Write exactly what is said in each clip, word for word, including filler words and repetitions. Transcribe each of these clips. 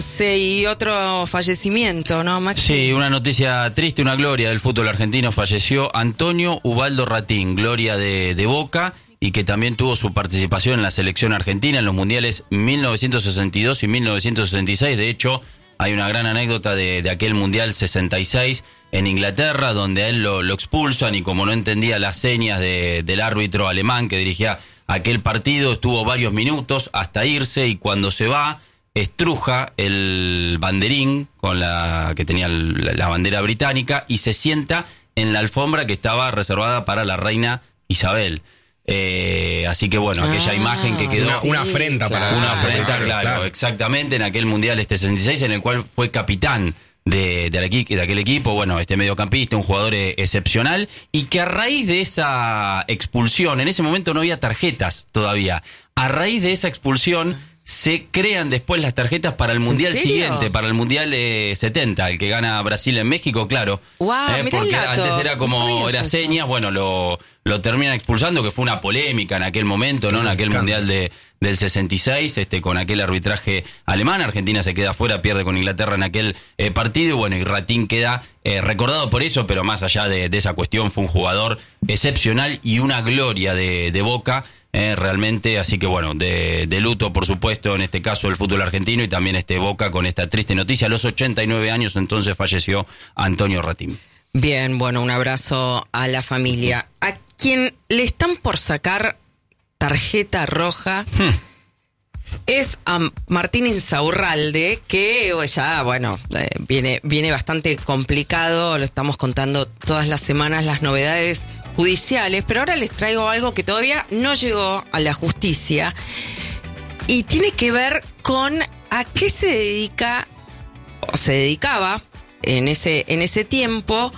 Sí, y otro fallecimiento, ¿no, Maxi? Sí, una noticia triste, una gloria del fútbol argentino. Falleció Antonio Ubaldo Ratín, gloria de, de Boca, y que también tuvo su participación en la selección argentina en los mundiales mil novecientos sesenta y dos y mil novecientos sesenta y seis. De hecho, hay una gran anécdota de, de aquel mundial sesenta y seis en Inglaterra, donde a él lo, lo expulsan y como no entendía las señas de, del árbitro alemán que dirigía aquel partido, estuvo varios minutos hasta irse, y cuando se va, estruja el banderín con la que tenía la, la bandera británica y se sienta en la alfombra que estaba reservada para la reina Isabel. Eh, así que bueno, aquella ah, imagen que quedó... Una, una afrenta claro. para... Una afrenta, claro, claro, claro. exactamente, en aquel Mundial este sesenta y seis, en el cual fue capitán de, de, de aquel equipo, bueno, este mediocampista, un jugador eh, excepcional, y que a raíz de esa expulsión, en ese momento no había tarjetas todavía, a raíz de esa expulsión se crean después las tarjetas para el Mundial siguiente, para el Mundial eh, setenta, el que gana Brasil en México, claro. Wow, eh, mirá porque el dato. antes era como, No era eso. señas, bueno, lo, lo terminan expulsando, que fue una polémica en aquel momento, ¿no? En aquel Claro. Mundial de, del sesenta y seis, este, con aquel arbitraje alemán. Argentina se queda fuera, pierde con Inglaterra en aquel eh, partido, y bueno, y Ratín queda eh, recordado por eso, pero más allá de, de esa cuestión, fue un jugador excepcional y una gloria de, de Boca. Eh, realmente, así que bueno, de, de luto por supuesto, en este caso el fútbol argentino, y también este Boca con esta triste noticia. A los ochenta y nueve años entonces falleció Antonio Ratín. Bien, bueno, un abrazo a la familia. A quien le están por sacar tarjeta roja hmm. es a Martín Insaurralde, que ya, bueno, eh, viene, viene bastante complicado, lo estamos contando todas las semanas, las novedades judiciales, pero ahora les traigo algo que todavía no llegó a la justicia y tiene que ver con a qué se dedica o se dedicaba en ese, en ese tiempo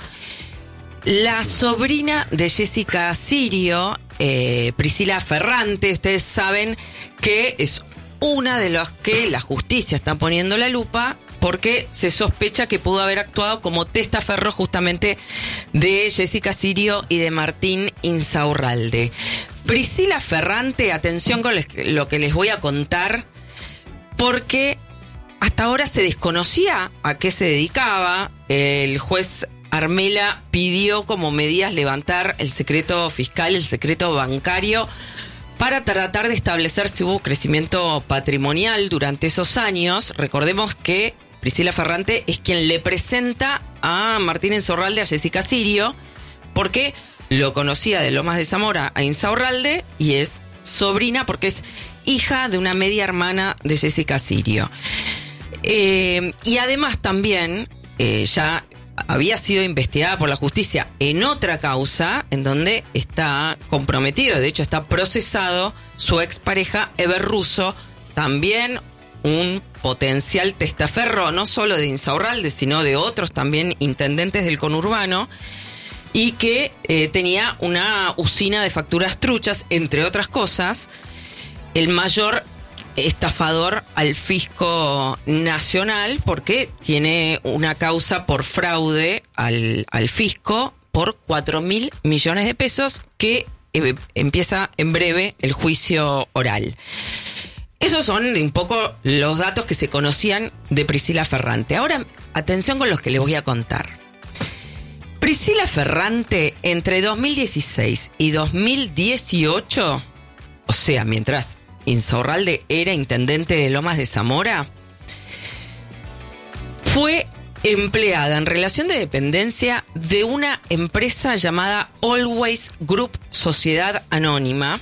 la sobrina de Jessica Sirio, eh, Priscila Ferrante. Ustedes saben que es una de las que la justicia está poniendo la lupa porque se sospecha que pudo haber actuado como testaferro justamente de Jessica Sirio y de Martín Insaurralde. Priscila Ferrante, atención con lo que les voy a contar, porque hasta ahora se desconocía a qué se dedicaba. El juez Armela pidió como medidas levantar el secreto fiscal, el secreto bancario, para tratar de establecer si hubo crecimiento patrimonial durante esos años. Recordemos que Priscila Ferrante es quien le presenta a Martín Insaurralde a Jessica Sirio, porque lo conocía de Lomas de Zamora a Insaurralde, y es sobrina porque es hija de una media hermana de Jessica Sirio. Eh, y además también eh, ya había sido investigada por la justicia en otra causa en donde está comprometido, de hecho está procesado su expareja Eber Russo, también un potencial testaferro, no solo de Insaurralde, sino de otros también intendentes del conurbano, y que eh, tenía una usina de facturas truchas, entre otras cosas, el mayor estafador al fisco nacional, porque tiene una causa por fraude al, al fisco por cuatro mil millones de pesos, que eh, empieza en breve el juicio oral. Esos son un poco los datos que se conocían de Priscila Ferrante. Ahora, atención con los que les voy a contar. Priscila Ferrante, entre dos mil dieciséis y dos mil dieciocho, o sea, mientras Insaurralde era intendente de Lomas de Zamora, fue empleada en relación de dependencia de una empresa llamada Always Group Sociedad Anónima,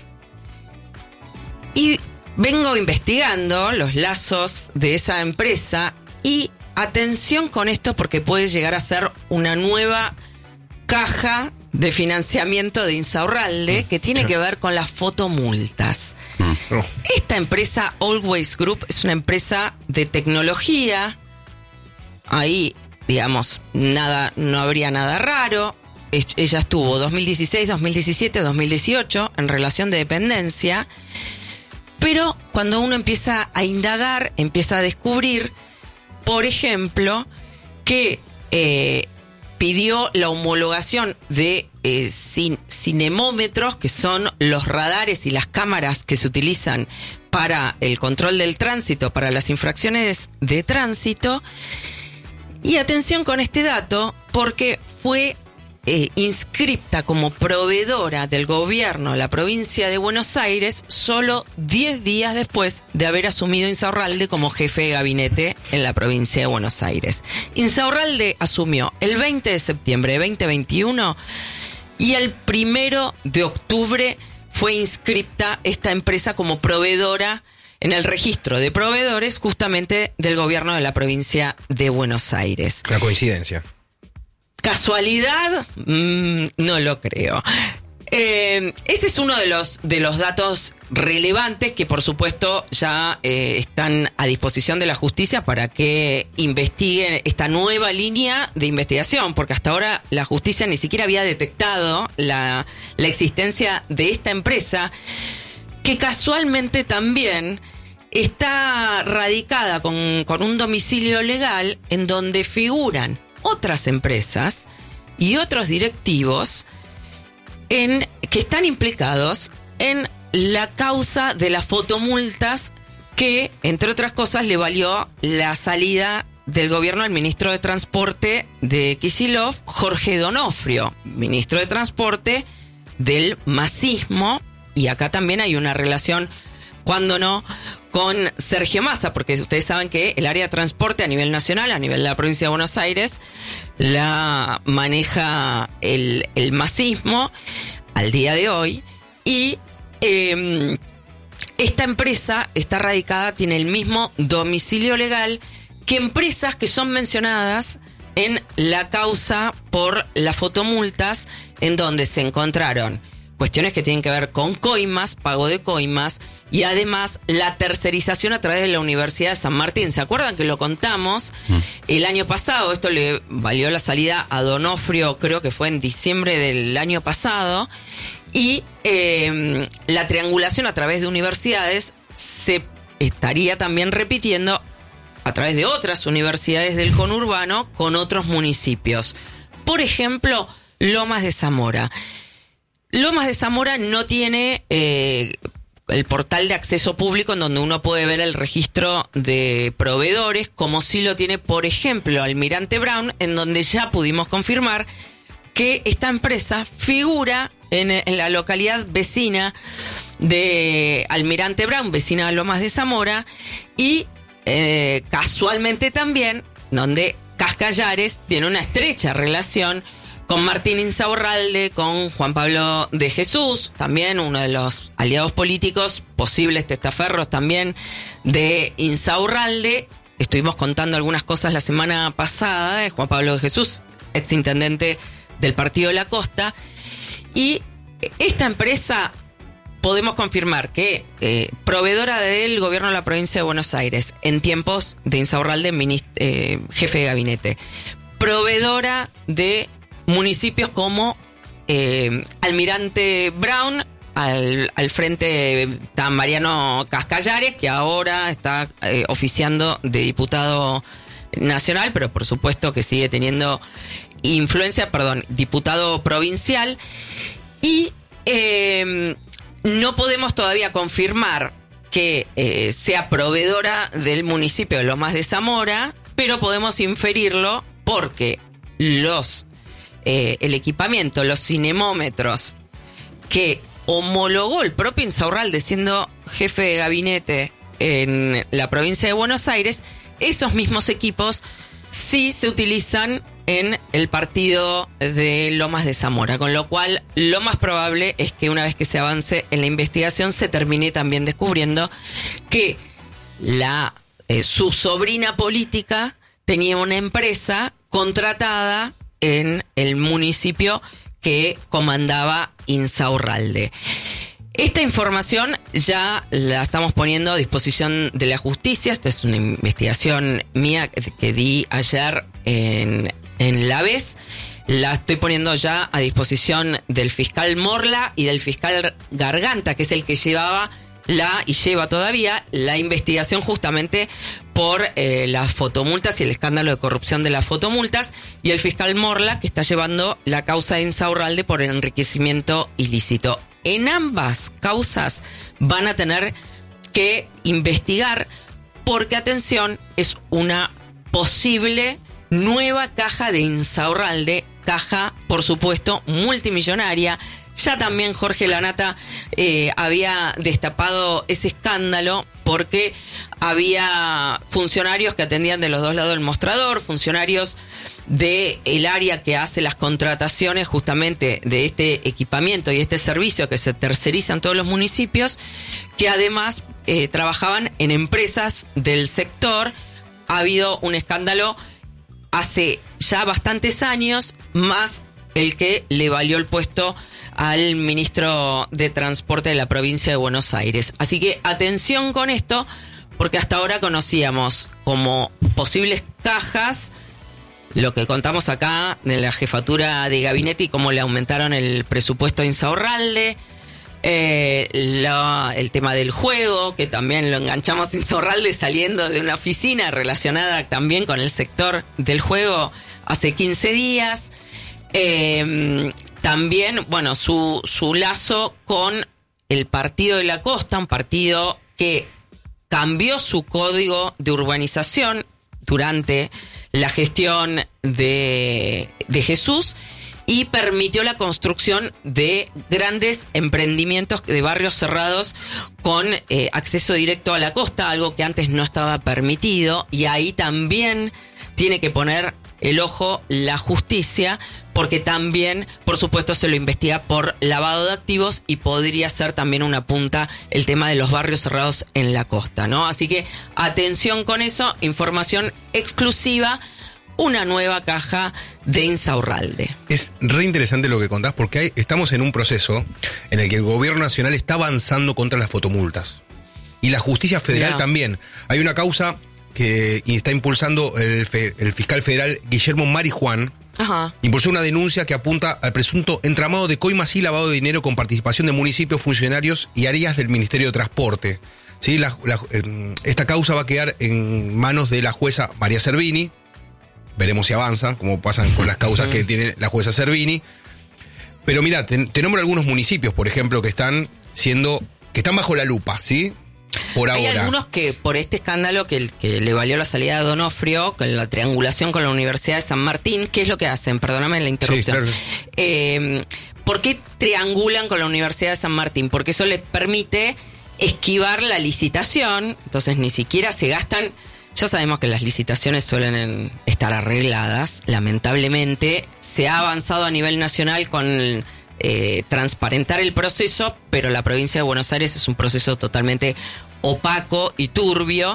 y vengo investigando los lazos de esa empresa, y atención con esto porque puede llegar a ser una nueva caja de financiamiento de Insaurralde, que tiene que ver con las fotomultas. Esta empresa Always Group es una empresa de tecnología. Ahí, digamos, nada, no habría nada raro. Ella estuvo dos mil dieciséis, dos mil diecisiete, dos mil dieciocho en relación de dependencia. Pero cuando uno empieza a indagar, empieza a descubrir, por ejemplo, que eh, pidió la homologación de eh, cin- cinemómetros, que son los radares y las cámaras que se utilizan para el control del tránsito, para las infracciones de tránsito. Y atención con este dato, porque fue eh, inscripta como proveedora del gobierno de la provincia de Buenos Aires solo diez días después de haber asumido Insaurralde como jefe de gabinete en la provincia de Buenos Aires. Insaurralde asumió el veinte de septiembre de veinte veintiuno y el primero de octubre fue inscripta esta empresa como proveedora en el registro de proveedores justamente del gobierno de la provincia de Buenos Aires. Una coincidencia. ¿Casualidad? Mm, no lo creo. Eh, ese es uno de los, de los datos relevantes que por supuesto ya eh, están a disposición de la justicia para que investiguen esta nueva línea de investigación, porque hasta ahora la justicia ni siquiera había detectado la, la existencia de esta empresa, que casualmente también está radicada con, con un domicilio legal en donde figuran otras empresas y otros directivos en, que están implicados en la causa de las fotomultas que, entre otras cosas, le valió la salida del gobierno al ministro de Transporte de Kicillof, Jorge Donofrio, ministro de Transporte del masismo. Y acá también hay una relación, cuando no, con Sergio Massa, porque ustedes saben que el área de transporte a nivel nacional, a nivel de la provincia de Buenos Aires, la maneja el, el masismo al día de hoy. Y eh, esta empresa está radicada, tiene el mismo domicilio legal que empresas que son mencionadas en la causa por las fotomultas, en donde se encontraron cuestiones que tienen que ver con coimas, pago de coimas y además la tercerización a través de la Universidad de San Martín. ¿Se acuerdan que lo contamos mm. el año pasado? Esto le valió la salida a Donofrio, creo que fue en diciembre del año pasado. Y eh, la triangulación a través de universidades se estaría también repitiendo a través de otras universidades del conurbano con otros municipios. Por ejemplo, Lomas de Zamora. Lomas de Zamora no tiene eh, el portal de acceso público en donde uno puede ver el registro de proveedores, como sí lo tiene, por ejemplo, Almirante Brown, en donde ya pudimos confirmar que esta empresa figura en, en la localidad vecina de Almirante Brown, vecina de Lomas de Zamora, y eh, casualmente también donde Cascallares tiene una estrecha relación con Martín Insaurralde, con Juan Pablo de Jesús, también uno de los aliados políticos, posibles testaferros también de Insaurralde. Estuvimos contando algunas cosas la semana pasada de Juan Pablo de Jesús, exintendente del Partido La Costa. Y esta empresa, podemos confirmar que eh, proveedora del gobierno de la provincia de Buenos Aires en tiempos de Insaurralde, minist- eh, jefe de gabinete, proveedora de municipios como eh, Almirante Brown, al, al frente está Mariano Cascallares, que ahora está eh, oficiando de diputado nacional, pero por supuesto que sigue teniendo influencia, perdón, diputado provincial. Y eh, no podemos todavía confirmar que eh, sea proveedora del municipio de Lomas de Zamora, pero podemos inferirlo porque los Eh, el equipamiento, los cinemómetros que homologó el propio Insaurralde siendo jefe de gabinete en la provincia de Buenos Aires, esos mismos equipos sí se utilizan en el partido de Lomas de Zamora, con lo cual lo más probable es que una vez que se avance en la investigación se termine también descubriendo que la eh, su sobrina política tenía una empresa contratada en el municipio que comandaba Insaurralde. Esta información ya la estamos poniendo a disposición de la justicia. Esta es una investigación mía que, que di ayer en, en La Vez. La estoy poniendo ya a disposición del fiscal Morla y del fiscal Garganta, que es el que llevaba la y lleva todavía la investigación justamente por eh, las fotomultas y el escándalo de corrupción de las fotomultas, y el fiscal Morla, que está llevando la causa de Insaurralde por enriquecimiento ilícito. En ambas causas van a tener que investigar, porque, atención, es una posible nueva caja de Insaurralde, caja, por supuesto, multimillonaria. Ya también Jorge Lanata eh, había destapado ese escándalo porque había funcionarios que atendían de los dos lados del mostrador, funcionarios del área que hace las contrataciones justamente de este equipamiento y este servicio que se terceriza en todos los municipios, que además eh, trabajaban en empresas del sector. Ha habido un escándalo hace ya bastantes años, más el que le valió el puesto al ministro de Transporte de la provincia de Buenos Aires. Así que atención con esto, porque hasta ahora conocíamos como posibles cajas lo que contamos acá de la jefatura de gabinete y cómo le aumentaron el presupuesto a Insaurralde, eh, lo, el tema del juego, que también lo enganchamos a Insaurralde saliendo de una oficina relacionada también con el sector del juego hace quince días. Eh, también, bueno, su, su lazo con el Partido de la Costa, un partido que cambió su código de urbanización durante la gestión de, de Jesús y permitió la construcción de grandes emprendimientos de barrios cerrados con eh, acceso directo a la costa, algo que antes no estaba permitido, y ahí también tiene que poner el ojo la justicia, porque también, por supuesto, se lo investiga por lavado de activos y podría ser también una punta el tema de los barrios cerrados en la costa, ¿no? Así que atención con eso, información exclusiva, una nueva caja de Insaurralde. Es re interesante lo que contás, porque hay, estamos en un proceso en el que el gobierno nacional está avanzando contra las fotomultas. Y la justicia federal Mirá. también. Hay una causa que está impulsando el, fe, el fiscal federal Guillermo Marijuán. Ajá. Impulsó una denuncia que apunta al presunto entramado de coimas y lavado de dinero con participación de municipios, funcionarios y áreas del Ministerio de Transporte. ¿Sí? La, la, esta causa va a quedar en manos de la jueza María Servini. Veremos si avanza, como pasan con las causas que tiene la jueza Servini. Pero mira, te, te nombro algunos municipios, por ejemplo, que están siendo, que están bajo la lupa, ¿sí? Por Hay ahora. algunos que por este escándalo que, que le valió la salida a Donofrio, con la triangulación con la Universidad de San Martín, ¿qué es lo que hacen? Perdóname la interrupción. Sí, claro. eh, ¿Por qué triangulan con la Universidad de San Martín? Porque eso les permite esquivar la licitación, entonces ni siquiera se gastan. Ya sabemos que las licitaciones suelen estar arregladas, lamentablemente. Se ha avanzado a nivel nacional con eh, transparentar el proceso, pero la provincia de Buenos Aires es un proceso totalmente opaco y turbio.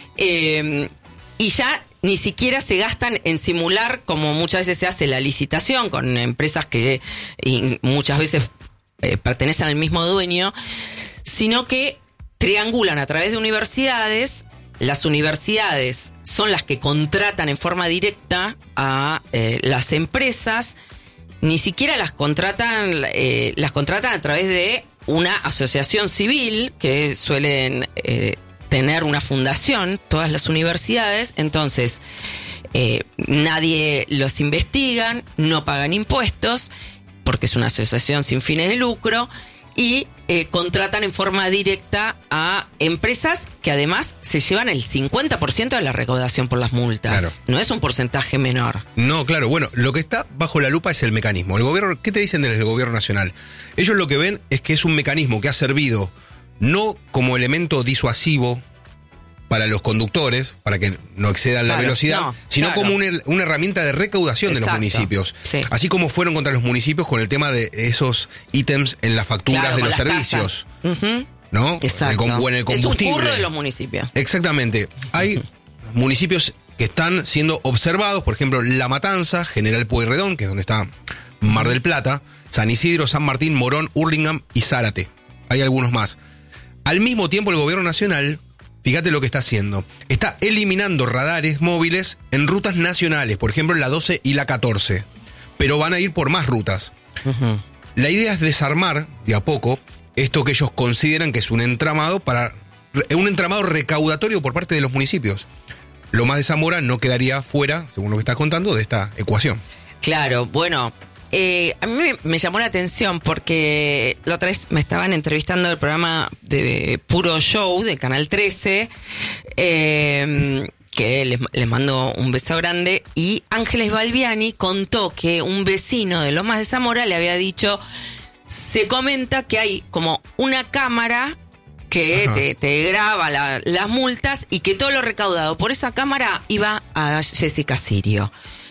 Eh, y ya ni siquiera se gastan en simular, como muchas veces se hace, la licitación con empresas que y muchas veces eh, pertenecen al mismo dueño, sino que triangulan a través de universidades. Las universidades son las que contratan en forma directa a eh, las empresas, ni siquiera las contratan, eh, las contratan a través de una asociación civil que suelen eh, tener una fundación, todas las universidades. Entonces eh, nadie los investiga, no pagan impuestos porque es una asociación sin fines de lucro. Y eh, contratan en forma directa a empresas que además se llevan el cincuenta por ciento de la recaudación por las multas. Claro. No es un porcentaje menor. No, claro, bueno, lo que está bajo la lupa es el mecanismo. El gobierno, ¿qué te dicen desde el gobierno nacional? Ellos lo que ven es que es un mecanismo que ha servido no como elemento disuasivo para los conductores, para que no excedan Claro, la velocidad, no, sino claro. como una, una herramienta de recaudación Exacto, de los municipios. sí. Así como fueron contra los municipios con el tema de esos ítems en las facturas Claro, de con los las servicios. tasas. Ujú. ¿No? Exacto. El, o en el combustible. Es un curro de los municipios. Exactamente. Hay municipios que están siendo observados, por ejemplo, La Matanza, General Pueyrredón, que es donde está Mar del Plata, San Isidro, San Martín, Morón, Hurlingham y Zárate. Hay algunos más. Al mismo tiempo, el gobierno nacional, fíjate lo que está haciendo, está eliminando radares móviles en rutas nacionales, por ejemplo, la doce y la catorce, pero van a ir por más rutas. Uh-huh. La idea es desarmar, de a poco, esto que ellos consideran que es un entramado para un entramado recaudatorio por parte de los municipios. Lomas de Zamora no quedaría fuera, según lo que estás contando, de esta ecuación. Claro, bueno, eh, a mí me, me llamó la atención porque la otra vez me estaban entrevistando el programa de Puro Show de Canal trece, eh, que les, les mando un beso grande, y Ángeles Balbiani contó que un vecino de Lomas de Zamora le había dicho, se comenta que hay como una cámara que te, te graba la, las multas y que todo lo recaudado por esa cámara iba a Jessica Sirio.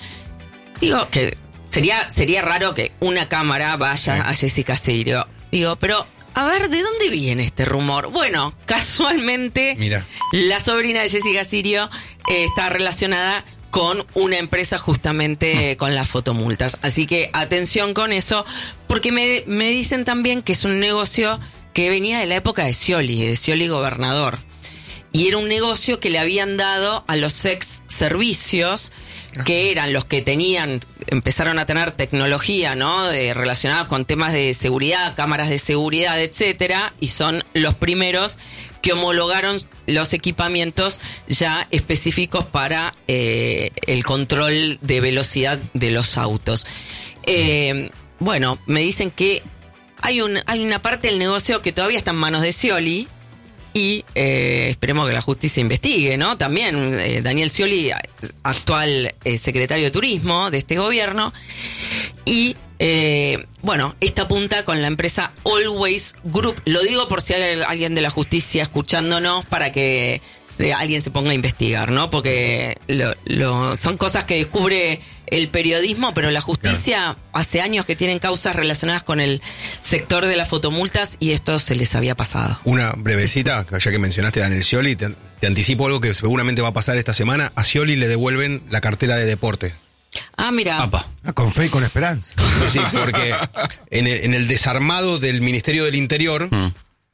Digo que sería, sería raro que una cámara vaya sí. a Jessica Sirio. Digo, pero... A ver, ¿de dónde viene este rumor? Bueno, casualmente, Mira. la sobrina de Jessica Sirio eh, está relacionada con una empresa justamente mm. con las fotomultas. Así que atención con eso, porque me, me dicen también que es un negocio que venía de la época de Scioli, de Scioli gobernador. Y era un negocio que le habían dado a los ex servicios, que eran los que tenían, empezaron a tener tecnología, ¿no? De, relacionada con temas de seguridad, cámaras de seguridad, etcétera, y son los primeros que homologaron los equipamientos ya específicos para eh, el control de velocidad de los autos. Eh, bueno, me dicen que hay, un, hay una parte del negocio que todavía está en manos de Scioli, y eh, esperemos que la justicia investigue, ¿no? También eh, Daniel Scioli, actual eh, secretario de Turismo de este gobierno. Y, eh, bueno, esta apunta con la empresa Always Group. Lo digo por si hay alguien de la justicia escuchándonos para que se, alguien se ponga a investigar, ¿no? Porque lo, lo, son cosas que descubre el periodismo, pero la justicia claro. hace años que tienen causas relacionadas con el sector de las fotomultas y esto se les había pasado. Una brevecita, ya que mencionaste a Daniel Scioli, te, te anticipo algo que seguramente va a pasar esta semana. A Scioli le devuelven la cartera de deporte. Ah, mira. Apa. Con fe y con esperanza. Sí, sí, porque en el, en el desarmado del Ministerio del Interior mm.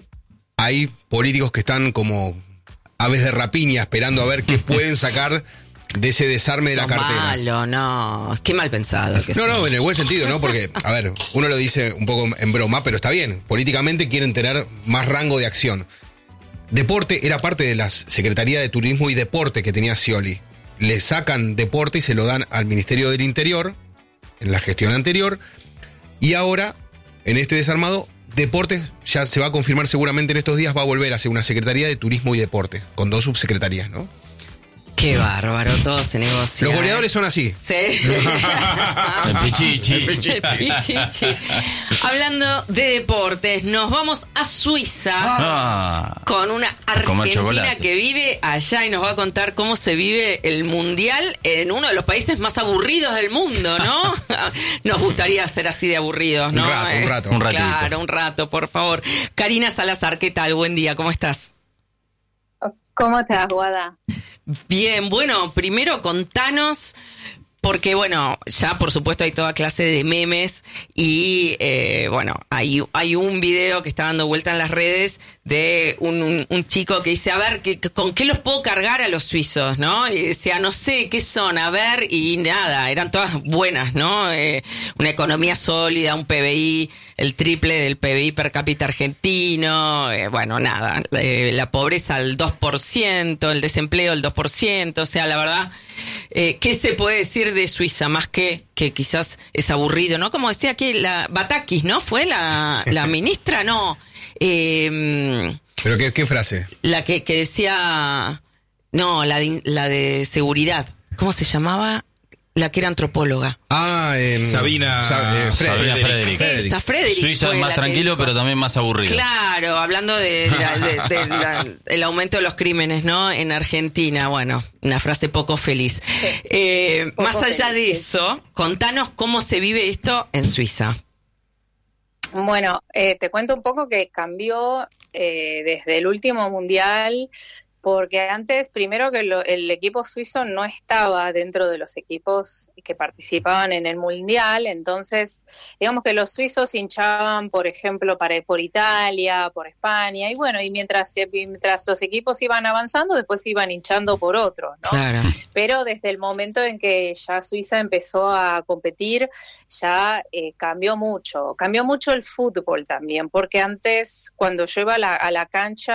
hay políticos que están como aves de rapiña esperando a ver qué pueden sacar de ese desarme de la cartera. Malo, no. Qué mal pensado. Que no, sos. no, en el buen sentido, ¿no? Porque, a ver, uno lo dice un poco en broma, pero está bien. Políticamente quieren tener más rango de acción. Deporte era parte de la Secretaría de Turismo y Deporte que tenía Scioli. Le sacan deporte y se lo dan al Ministerio del Interior, en la gestión anterior. Y ahora, en este desarmado, Deportes ya se va a confirmar seguramente en estos días, va a volver a ser una Secretaría de Turismo y Deporte, con dos subsecretarías, ¿no? Qué bárbaro, todo se negocia. Los goleadores son así. Sí. El pichichi. El pichichi. Hablando de deportes, nos vamos a Suiza ah, con una argentina que vive allá y nos va a contar cómo se vive el mundial en uno de los países más aburridos del mundo, ¿no? Nos gustaría ser así de aburridos, ¿no? Un rato, un rato. Un ratito. Claro, un rato, por favor. Karina Salazar, ¿qué tal? Buen día, ¿cómo estás? ¿Cómo estás, Guada? Bien, bueno, primero contanos, porque bueno, ya por supuesto hay toda clase de memes y eh, bueno, hay, hay un video que está dando vuelta en las redes de un, un, un chico que dice, a ver, ¿qué, ¿con qué los puedo cargar a los suizos? ¿No? Y decía, no sé, ¿qué son? A ver, y nada, eran todas buenas, ¿no? Eh, una economía sólida, un P B I, el triple del P B I per cápita argentino, eh, bueno, nada, eh, la pobreza al dos por ciento, el desempleo al dos por ciento, o sea, la verdad, eh, ¿qué se puede decir de Suiza? Más que que quizás es aburrido, ¿no? Como decía aquí la Batakis, ¿no? ¿Fue la, sí. la ministra? No. Eh, ¿Pero qué, qué frase? La que, que decía, no, la de, la de seguridad, ¿cómo se llamaba? La que era antropóloga. Ah, eh, Sabina, Sa- eh, Sabina Frederick. Frederick. Esa, Frederick. Suiza fue más la tranquilo, que- pero también más aburrido. Claro, hablando de, la- de- de la- el aumento de los crímenes, ¿no? En Argentina, bueno, una frase poco feliz. Eh, Poco más allá feliz, de sí. eso, contanos cómo se vive esto en Suiza. Bueno, eh, te cuento un poco que cambió eh, desde el último mundial, porque antes, primero que lo- el equipo suizo no estaba dentro de los equipos que participaban en el mundial, entonces digamos que los suizos hinchaban, por ejemplo, para, por Italia, por España, y bueno, y mientras, mientras los equipos iban avanzando, después iban hinchando por otros, ¿no? Claro. Pero desde el momento en que ya Suiza empezó a competir, ya eh, cambió mucho. Cambió mucho el fútbol también, porque antes, cuando yo iba a la, a la cancha,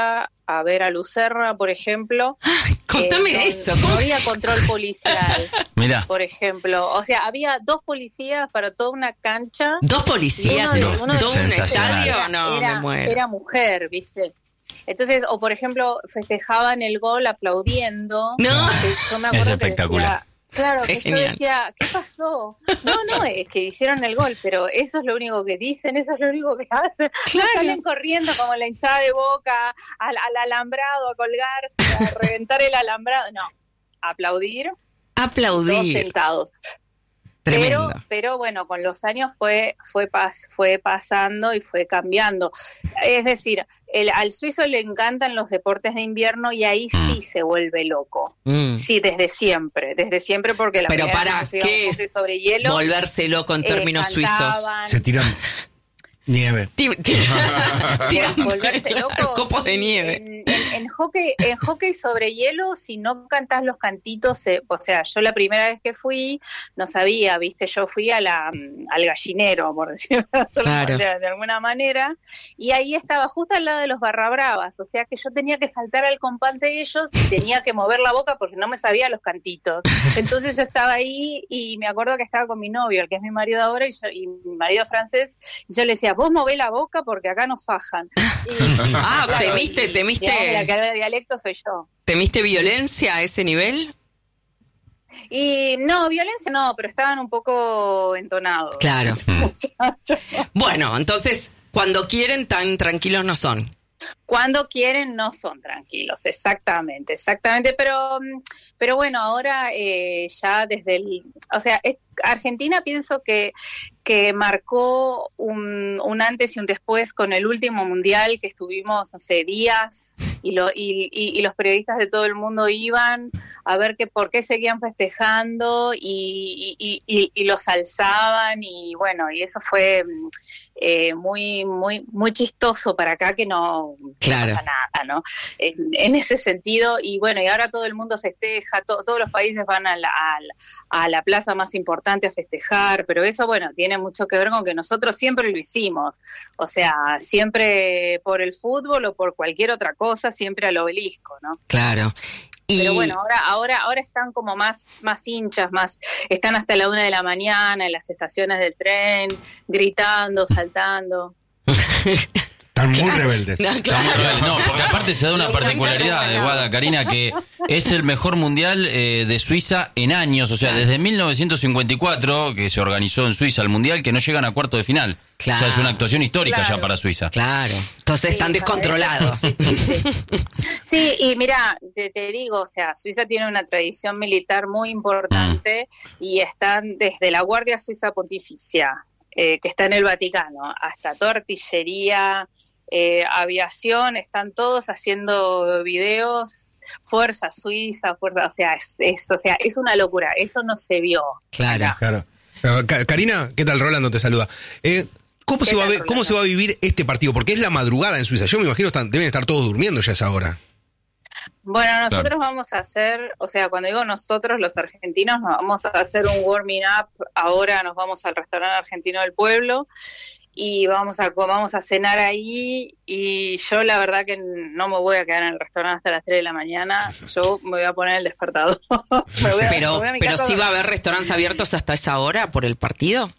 a ver a Lucerna, por ejemplo. Ay, contame eh, no, eso. No ¿Cómo? había control policial, Mirá. por ejemplo. O sea, había dos policías para toda una cancha. Dos policías Y en uno de- uno de- todo un Sensacional. estadio. No, era, me muero. era mujer, ¿viste? Entonces, o por ejemplo, festejaban el gol aplaudiendo. No. Que yo me Es acuerdo que espectacular. decía, claro, Es que yo genial. decía, ¿qué pasó? No, no, es que hicieron el gol, pero eso es lo único que dicen, eso es lo único que hacen. Claro. Salen corriendo como la hinchada de Boca, al, al alambrado, a colgarse, a reventar el alambrado. No, aplaudir, todos Aplaudir. sentados. Tremendo. Pero, pero bueno, con los años fue fue pas, fue pasando y fue cambiando. Es decir, el, al suizo le encantan los deportes de invierno y ahí sí se vuelve loco. Mm. Sí, desde siempre, desde siempre porque la Pero primera vez para, que fui a un ¿qué hockey es sobre hielo, volverse loco en eh, términos suizos? cantaban. Se tiran nieve. Ti- ti- Tiran Volverse claro, loco, copos de sí, nieve. En, en- en hockey, en hockey sobre hielo, si no cantás los cantitos, eh, o sea, yo la primera vez que fui no sabía, viste, yo fui a la al gallinero, por decirlo Claro. de, de alguna manera, y ahí estaba justo al lado de los barra bravas, o sea que yo tenía que saltar al compás de ellos y tenía que mover la boca porque no me sabía los cantitos. Entonces yo estaba ahí y me acuerdo que estaba con mi novio, el que es mi marido ahora, y, yo, y mi marido francés, y yo le decía, vos movés la boca porque acá nos fajan. Y, Ah, claro, temiste, y- temiste. digamos, la que habla dialecto soy yo. ¿Temiste violencia a ese nivel? Y no, violencia no, pero estaban un poco entonados. Claro. Muchachos. Bueno, entonces, cuando quieren, tan tranquilos no son. Cuando quieren no son tranquilos, exactamente, exactamente, pero mm, pero bueno, ahora eh, ya desde el, o sea, es- Argentina pienso que que marcó un, un antes y un después con el último mundial que estuvimos, no sé, días y, lo, y, y, y los periodistas de todo el mundo iban a ver que por qué seguían festejando y, y, y, y los alzaban y bueno, y eso fue mm, eh, muy muy muy chistoso para acá que no, Claro. no pasa nada, ¿no? En, en ese sentido, y bueno, y ahora todo el mundo festeja, to- todos los países van a la, a, la, a la plaza más importante a festejar, pero eso, bueno, tiene mucho que ver con que nosotros siempre lo hicimos, o sea, siempre por el fútbol o por cualquier otra cosa, siempre al obelisco, ¿no? Claro. Y Pero bueno, ahora, ahora, ahora están como más, más hinchas, más, están hasta la una de la mañana en las estaciones del tren, gritando, saltando. Están muy rebeldes. No, Está muy claro. real. No, porque aparte se da una particularidad de Guada, Karina, que es el mejor mundial eh, de Suiza en años, o sea, desde mil novecientos cincuenta y cuatro, que se organizó en Suiza el mundial, que no llegan a cuarto de final. Claro. O sea, es una actuación histórica Claro. ya para Suiza. Claro. Entonces están Sí, descontrolados. Sí, sí, sí. Sí, y mira, te, te digo, o sea, Suiza tiene una tradición militar muy importante y están desde la Guardia Suiza Pontificia, eh, que está en el Vaticano, hasta toda artillería, eh, aviación, están todos haciendo videos, fuerza suiza, fuerza, o sea, es, es, o sea, es una locura, eso no se vio. Claro. Claro. Eh, Ka- Karina, ¿qué tal? Rolando te saluda. Eh, ¿cómo, ¿Qué se va a tal, ver- ¿Cómo Rolando? se va a vivir este partido? Porque es la madrugada en Suiza. Yo me imagino están, deben estar todos durmiendo ya a esa hora. Bueno, nosotros vamos a hacer, o sea, cuando digo nosotros, los argentinos, nos vamos a hacer un warming up. Ahora nos vamos al restaurante argentino del pueblo y vamos a vamos a cenar ahí. Y yo la verdad que no me voy a quedar en el restaurante hasta las tres de la mañana. Yo me voy a poner el despertador. Me voy a- me Pero, voy a mi pero casa sí a va a dormir. haber restaurantes abiertos hasta esa hora por el partido.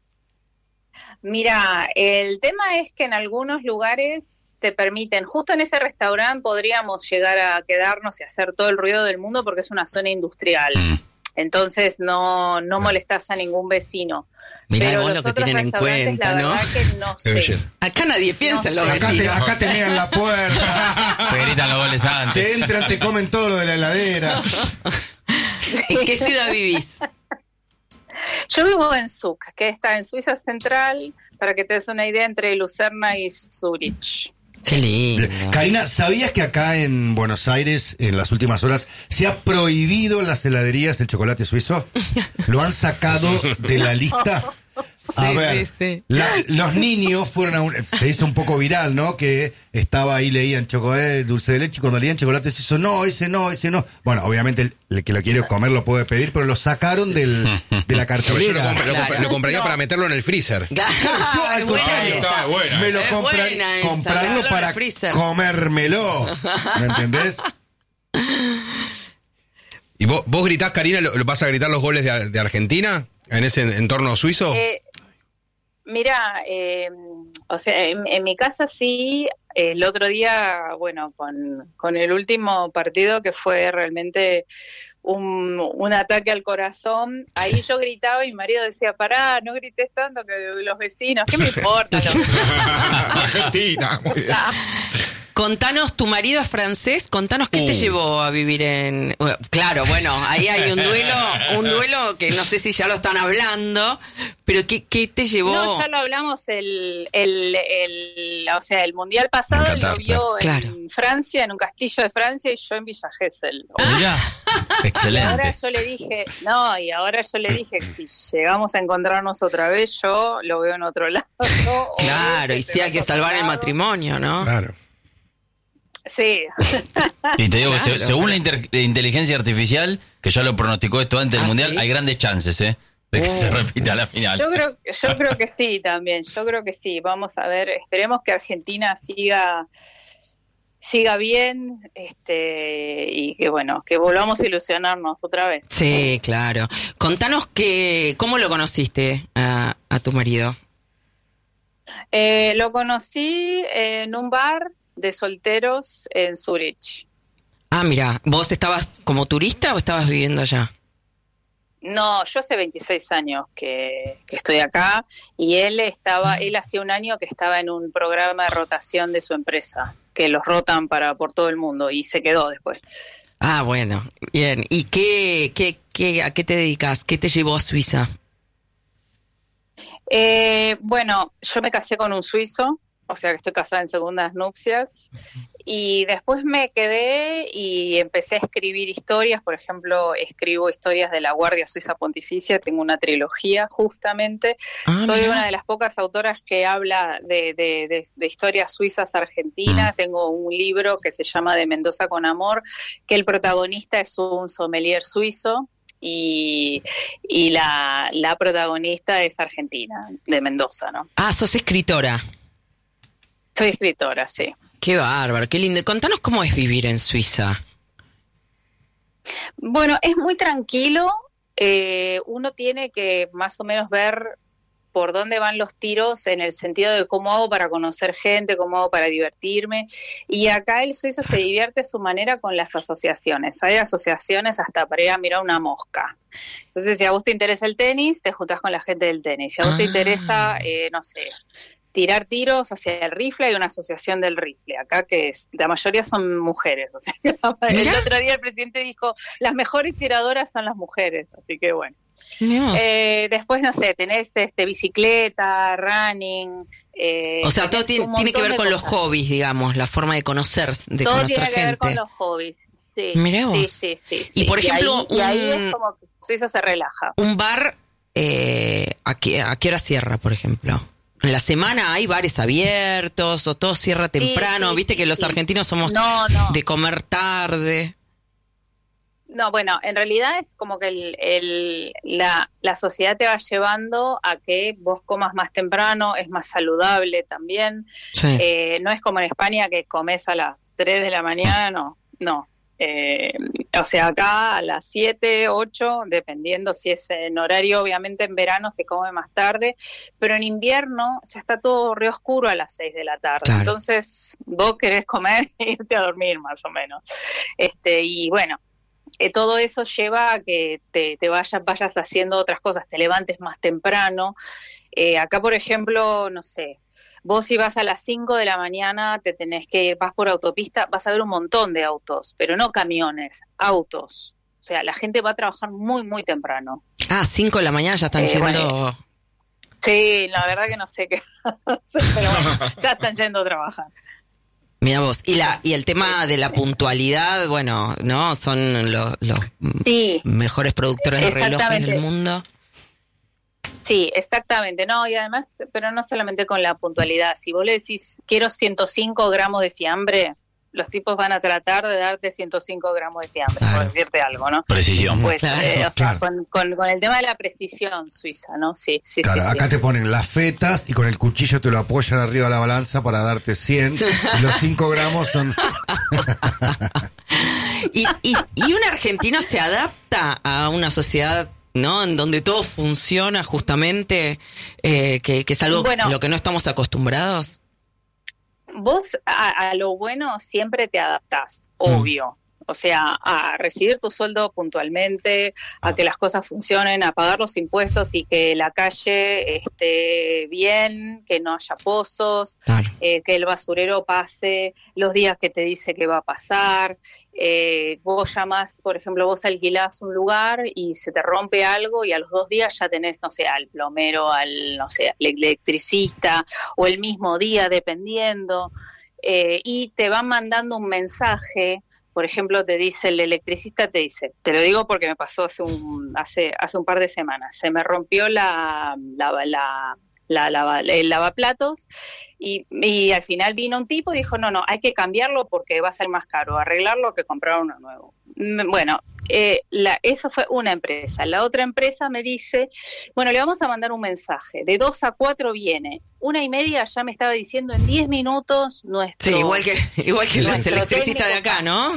Mira, el tema es que en algunos lugares te permiten, justo en ese restaurante podríamos llegar a quedarnos y hacer todo el ruido del mundo porque es una zona industrial. Mm. Entonces no, no molestás a ningún vecino. Mirá Pero vos los lo que otros tienen en restaurantes, cuenta, la ¿no? verdad que no Qué sé. belleza. Acá nadie piensa No en los sé. Acá te, vecinos. acá te mean la puerta. Te gritan los goles Te antes. entran, te comen todo lo de la heladera. ¿En qué ciudad vivís? Yo vivo en Zug, que está en Suiza Central, para que te des una idea, entre Lucerna y Zurich. Qué lindo. Karina, ¿sabías que acá en Buenos Aires, en las últimas horas, se ha prohibido en las heladerías el chocolate suizo? Lo han sacado de la lista. A Sí, ver, sí, sí. la- los niños fueron a un... Se hizo un poco viral, ¿no? Que estaba ahí, leían chocolate, dulce de leche, y cuando leían chocolate se hizo, no, ese no, ese no. Bueno, obviamente el, el que lo quiere comer lo puede pedir, pero lo sacaron del, de la Pero yo lo, cartelera. compra- lo Claro. compra- lo compraría No. para meterlo en el freezer. Yo, al Es buena contrario, esa. Está buena. me lo Es compra- buena esa, comprarlo meterlo en para el freezer. comérmelo. ¿Me entendés? ¿Y vos, vos gritás, Karina, lo- lo- vas a gritar los goles de, de Argentina en ese entorno suizo? Eh, mira, eh, o sea, en, en mi casa sí, el otro día, bueno, con, con el último partido que fue realmente un, un ataque al corazón, ahí yo gritaba y mi marido decía, pará, no grites tanto que los vecinos, ¿qué me importa? Los Argentina, muy bien. Contanos, tu marido es francés, contanos qué te Uh. llevó a vivir en... Bueno, claro, bueno, ahí hay un duelo, un duelo que no sé si ya lo están hablando, pero ¿qué, qué te llevó? No, ya lo hablamos el, el, el, o sea, el mundial pasado En él Qatar, lo vio claro. en Francia, en un castillo de Francia, y yo en Villa Gesell. Mirá, Y ahora excelente. yo le dije, no, y ahora yo le dije que si llegamos a encontrarnos otra vez, yo lo veo en otro lado. o Claro, él y se sí va hay que a otro salvar el lado. matrimonio, ¿no? Claro. Sí. Y te digo que Claro. se- según la inter- inteligencia artificial, que ya lo pronosticó esto antes del Ah, Mundial, ¿sí? hay grandes chances, ¿eh? De que Oh. se repita la final. Yo creo, yo creo que sí también, yo creo que sí. Vamos a ver, esperemos que Argentina siga siga bien, este, y que bueno, que volvamos a ilusionarnos otra vez. Sí, claro. Contanos que, ¿cómo lo conociste a, a tu marido? Eh, lo conocí en un bar de solteros en Zurich. Ah, mira, ¿vos estabas como turista o estabas viviendo allá? No, yo hace veintiséis años que, que estoy acá, y él estaba, él hacía un año que estaba en un programa de rotación de su empresa, que los rotan para por todo el mundo, y se quedó después. Ah, bueno, bien. ¿Y qué, qué, qué, a qué te dedicas? ¿Qué te llevó a Suiza? Eh, bueno, yo me casé con un suizo, o sea que estoy casada en segundas nupcias, y después me quedé y empecé a escribir historias. Por ejemplo, escribo historias de la Guardia Suiza Pontificia, tengo una trilogía justamente. Ah, Soy mira. una de las pocas autoras que habla de, de, de, de historias suizas argentinas. Mm. Tengo un libro que se llama De Mendoza con Amor, que el protagonista es un sommelier suizo, y, y la, la protagonista es argentina, de Mendoza, ¿no? Ah, sos escritora. Soy escritora, sí. Qué bárbaro, qué lindo. Contanos cómo es vivir en Suiza. Bueno, es muy tranquilo. Eh, uno tiene que más o menos ver por dónde van los tiros, en el sentido de cómo hago para conocer gente, cómo hago para divertirme. Y acá el suizo se divierte a su manera con las asociaciones. Hay asociaciones hasta para ir a mirar una mosca. Entonces, si a vos te interesa el tenis, te juntás con la gente del tenis. Si a vos te Ah. interesa, eh, no sé, tirar tiros hacia el rifle, hay una asociación del rifle. Acá que es, la mayoría son mujeres. O sea, que la- el Mirá. otro día el presidente dijo, las mejores tiradoras son las mujeres. Así que bueno. Mirá. Eh, después, no sé, tenés este bicicleta, running. eh, O sea, todo tenés tiene, un tiene que montón ver de con los cosas. hobbies, digamos, la forma de conocer, de Todo conocer tiene que gente. ver con los hobbies. Sí, Mirá sí, vos. sí, sí, Y, sí. por ejemplo, ahí, y ahí un- es como que Suiza se relaja. Un bar, eh, ¿a, qué, ¿a qué hora cierra, por ejemplo? En la semana hay bares abiertos o todo cierra temprano. sí, Viste sí, que los sí. argentinos somos No, no. de comer tarde. No, bueno, en realidad es como que el, el, la, la sociedad te va llevando a que vos comas más temprano, es más saludable también. Sí. Eh, no es como en España que comes a las tres de la mañana, no, no. Eh, o sea, acá a las siete, ocho, dependiendo si es en horario, obviamente en verano se come más tarde, pero en invierno ya está todo re oscuro a las seis de la tarde. Claro. Entonces vos querés comer e irte a dormir más o menos. Este, y bueno, eh, todo eso lleva a que te, te vayas, vayas haciendo otras cosas, te levantes más temprano. Eh, acá, por ejemplo, no sé, vos si vas a las cinco de la mañana, te tenés que ir, vas por autopista, vas a ver un montón de autos, pero no camiones, autos. O sea, la gente va a trabajar muy, muy temprano. Ah, cinco de la mañana ya están Eh, yendo... bueno. Sí, la verdad que no sé qué hacer, pero bueno, ya están yendo a trabajar. Mira vos. Y, la, y el tema de la puntualidad, bueno, ¿no? Son los, los Sí, mejores productores de relojes Exactamente. del mundo. Sí, exactamente, no, y además, pero no solamente con la puntualidad, si vos le decís, quiero ciento cinco gramos de fiambre, los tipos van a tratar de darte ciento cinco gramos de fiambre, Claro. por decirte algo, ¿no? Precisión. Pues, Claro, eh, o sea, claro. con, con, con el tema de la precisión suiza, ¿no? Sí, sí, Claro, sí. acá sí. te ponen las fetas y con el cuchillo te lo apoyan arriba de la balanza para darte cien. Y los cinco gramos son... Y, y, y un argentino se adapta a una sociedad, ¿no? En donde todo funciona justamente, eh, que, que es algo Bueno. a lo que no estamos acostumbrados. Vos a, a lo bueno siempre te adaptás, obvio. O sea, a recibir tu sueldo puntualmente, a que las cosas funcionen, a pagar los impuestos y que la calle esté bien, que no haya pozos, Claro. eh, que el basurero pase los días que te dice que va a pasar. Eh, vos llamás, por ejemplo, vos alquilás un lugar y se te rompe algo y a los dos días ya tenés, no sé, al plomero, al, no sé, al electricista, o el mismo día, dependiendo. Eh, y te van mandando un mensaje. Por ejemplo, te dice el electricista, te dice, te lo digo porque me pasó hace un hace hace un par de semanas, se me rompió la la la, la, la el lavaplatos y, y al final vino un tipo y dijo, no, no, hay que cambiarlo porque va a ser más caro arreglarlo que comprar uno nuevo. Bueno, eh, la, eso fue una empresa. La otra empresa me dice, bueno, le vamos a mandar un mensaje, de dos a cuatro viene, una y media ya me estaba diciendo en diez minutos nuestro... Sí, igual que, igual que los nuestro electricistas de técnico acá, ¿no?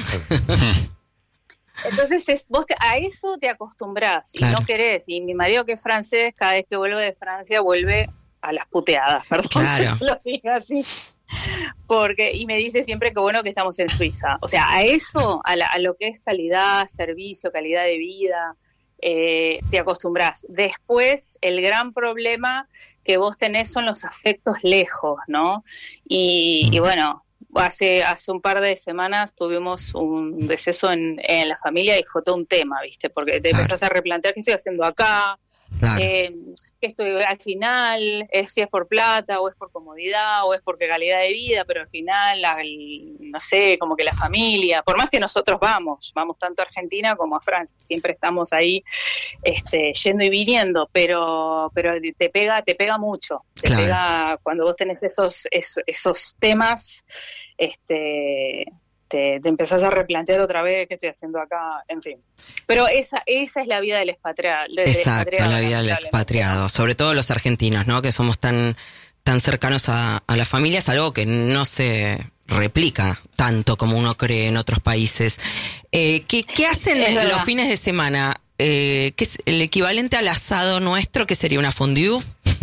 Entonces es, vos te, a eso te acostumbrás y Claro. no querés. Y mi marido, que es francés, cada vez que vuelve de Francia vuelve a las puteadas, perdón Claro. que lo diga así. Porque, y me dice siempre que bueno que estamos en Suiza. O sea, a eso, a, la, a lo que es calidad, servicio, calidad de vida, eh, te acostumbrás. Después, el gran problema que vos tenés son los afectos lejos, ¿no? Y, y bueno, hace hace un par de semanas tuvimos un deceso en, en la familia y fue todo un tema, ¿viste? Porque te Claro. empezás a replantear qué estoy haciendo acá. Claro. Eh, que estoy al final, es si es por plata o es por comodidad o es porque calidad de vida, pero al final, la, el, no sé, como que la familia, por más que nosotros vamos, vamos tanto a Argentina como a Francia, siempre estamos ahí este, yendo y viniendo, pero pero te pega te pega mucho, te Claro. pega cuando vos tenés esos esos, esos temas, este Te, te empezás a replantear otra vez qué estoy haciendo acá, en fin. Pero esa esa es la vida del expatriado. del Exacto, expatriado, la vida del lamentablemente. expatriado, sobre todo los argentinos, ¿no? Que somos tan tan cercanos a, a la familia, es algo que no se replica tanto como uno cree en otros países. Eh, ¿qué, ¿Qué hacen Es verdad. los fines de semana? Eh, ¿Qué es el equivalente al asado nuestro, que sería una fondue?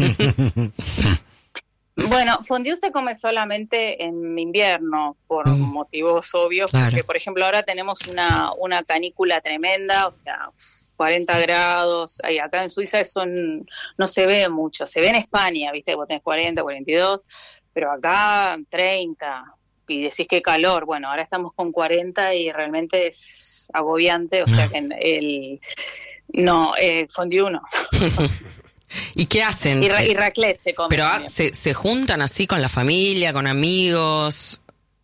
Bueno, fondue se come solamente en invierno, por Mm. motivos obvios, Claro. porque por ejemplo ahora tenemos una, una canícula tremenda, o sea, cuarenta grados, y acá en Suiza eso n- no se ve mucho, se ve en España, viste, vos tenés cuarenta, cuarenta y dos, pero acá treinta, y decís qué calor, bueno, ahora estamos con cuarenta y realmente es agobiante, o sea que en el, no, eh, fondue no, ¿Y qué hacen? y, ra- Eh, y raclette se come Pero ah, también. se, se juntan así con la familia, con amigos.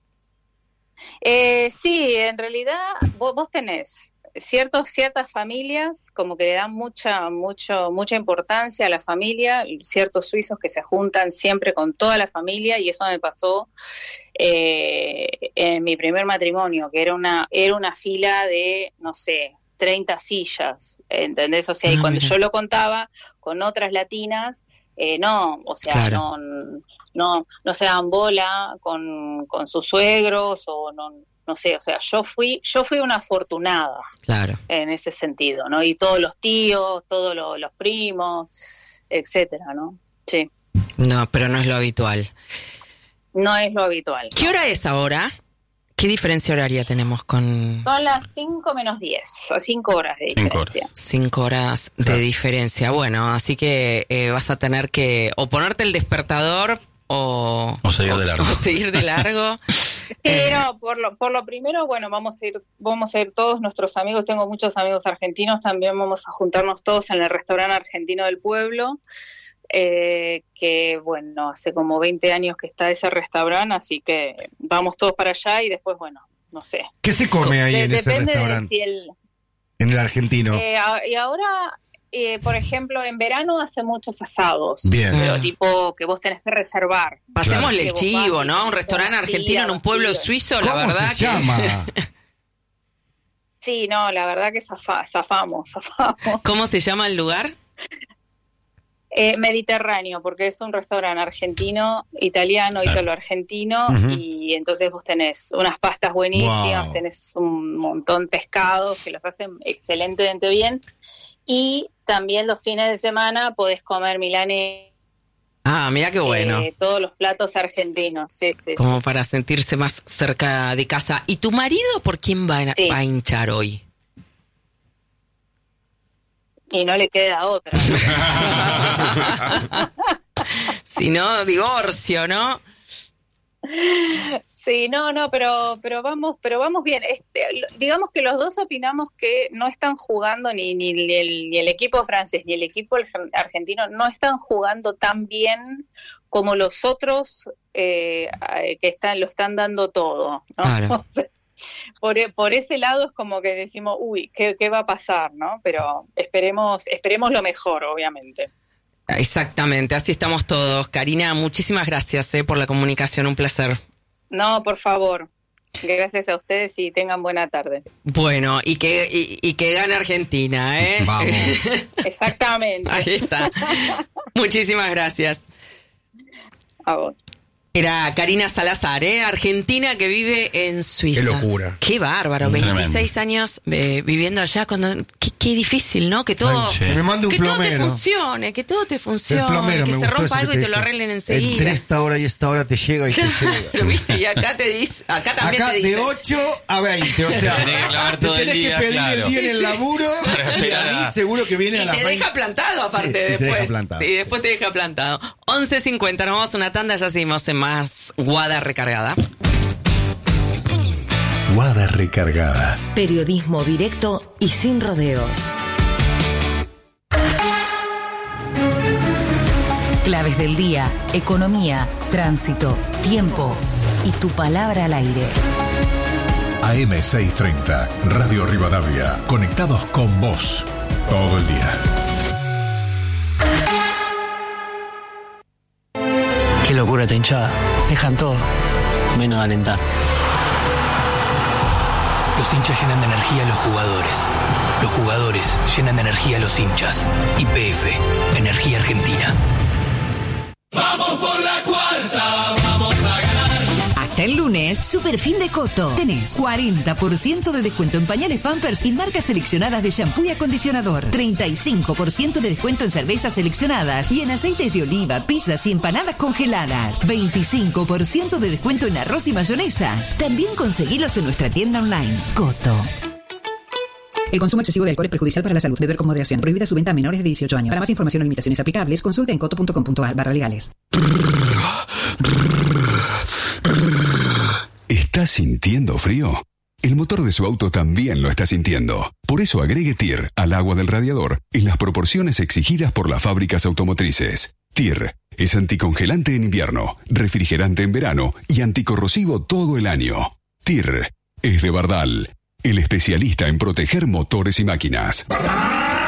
Eh, sí, en realidad vos, vos tenés ciertos, ciertas familias como que le dan mucha, mucho, mucha importancia a la familia, ciertos suizos que se juntan siempre con toda la familia, y eso me pasó eh, en mi primer matrimonio, que era una, era una fila de, no sé, treinta sillas, ¿entendés? O sea, y Ah, cuando mira. yo lo contaba con otras latinas, eh, no, o sea, Claro. no, no, no se dan bola con, con sus suegros o no, no sé, o sea, yo fui, yo fui una afortunada Claro. en ese sentido, ¿no? Y todos los tíos, todos los, los primos, etcétera, ¿no? Sí, No, pero no es lo habitual. no es lo habitual. ¿Qué hora es ahora? ¿Qué diferencia horaria tenemos con Son las cinco menos diez, o cinco horas de Cinco diferencia. cinco horas de Claro. diferencia? Bueno, así que eh, vas a tener que o ponerte el despertador o, O seguir de largo. o seguir de largo. Sí, Eh, no, por lo, por lo primero, bueno, vamos a ir, vamos a ir todos nuestros amigos, tengo muchos amigos argentinos, también vamos a juntarnos todos en el restaurante argentino del pueblo, eh, que bueno, hace como veinte años que está ese restaurante, así que vamos todos para allá y después, bueno, no sé. ¿Qué se come ahí De- en ese depende de restaurante? si el, En el argentino. eh, a- y ahora eh, por ejemplo, en verano hace muchos asados. Bien. Pero tipo que vos tenés que reservar. Pasémosle Claro. el chivo, ¿no? Un restaurante argentino en un pueblo suizo, la ¿Cómo verdad se que... llama? Sí, no, la verdad que zafa- zafamos, zafamos. ¿Cómo se llama el lugar? Eh, Mediterráneo, porque es un restaurante argentino, italiano, italo-argentino, Ujú. y entonces vos tenés unas pastas buenísimas, Wow. tenés un montón de pescados que los hacen excelentemente bien, y también los fines de semana podés comer milanesa, Ah, mira qué bueno. eh, todos los platos argentinos, sí, sí. Como para sentirse más cerca de casa. ¿Y tu marido por quién va a, Sí. va a hinchar hoy? Y no le queda otra. Si no, divorcio, ¿no? Sí, no, no, pero pero vamos, pero vamos bien. Este, lo- digamos que los dos opinamos que no están jugando ni ni el, ni el equipo francés ni el equipo argen- argentino no están jugando tan bien como los otros eh, eh, que están lo están dando todo, ¿no? Claro. O sea, por, e- por ese lado es como que decimos, uy, ¿qué, qué va a pasar, no? Pero esperemos esperemos lo mejor, obviamente. Exactamente, así estamos todos. Karina, muchísimas gracias eh, por la comunicación, un placer. No, por favor. Gracias a ustedes y tengan buena tarde. Bueno, y que, y, y que gane Argentina, ¿eh? Vamos. Exactamente. Ahí está. Muchísimas gracias. A vos. Era Karina Salazar, ¿eh? Argentina que vive en Suiza. Qué locura. Qué bárbaro, Tremendo. veintiséis años eh, viviendo allá. Cuando, qué, qué difícil, ¿no? Que todo, Ay, sí. Que me mande un que todo te plomero. funcione, que todo te El funcione, plomero, que me se gustó rompa eso que algo y te dice, lo arreglen Entre enseguida. esta hora y esta hora te llega y te llega. Pero viste, y acá te dice, acá también Acá te de dice. ocho a veinte, o sea, Tenés que clavar te todo el tenés día, que pedir claro. el día en el laburo Para y a esperar a- mí seguro que viene Y a las te veinte. deja plantado aparte Sí, y te después. deja plantado, y sí. después te deja plantado. once cincuenta, nos vamos a una tanda, ya seguimos en más Guada Recargada. Guada Recargada. Periodismo directo y sin rodeos. Claves del día, economía, tránsito, tiempo y tu palabra al aire. A M seiscientos treinta, Radio Rivadavia. Conectados con vos todo el día. Qué locura esta hinchada. Dejan todo, menos de alentar. Los hinchas llenan de energía a los jugadores. Los jugadores llenan de energía a los hinchas. Y P F, Energía Argentina. Hasta el lunes, Super Fin de Coto. Tenés cuarenta por ciento de descuento en pañales Pampers y marcas seleccionadas de shampoo y acondicionador. treinta y cinco por ciento de descuento en cervezas seleccionadas y en aceites de oliva, pizzas y empanadas congeladas. veinticinco por ciento de descuento en arroz y mayonesas. También conseguilos en nuestra tienda online. Coto. El consumo excesivo de alcohol es perjudicial para la salud. Beber con moderación. Prohibida su venta a menores de dieciocho años. Para más información o limitaciones aplicables, consulta en coto punto com punto a r barra legales. ¿Estás sintiendo frío? El motor de su auto también lo está sintiendo. Por eso agregue T I R al agua del radiador en las proporciones exigidas por las fábricas automotrices. T I R es anticongelante en invierno, refrigerante en verano y anticorrosivo todo el año. T I R es de Bardal, el especialista en proteger motores y máquinas.